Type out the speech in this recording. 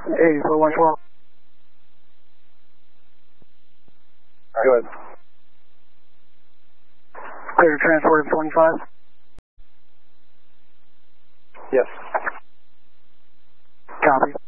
84-112. Go ahead. Clear to transport of 25? Yes. Copy.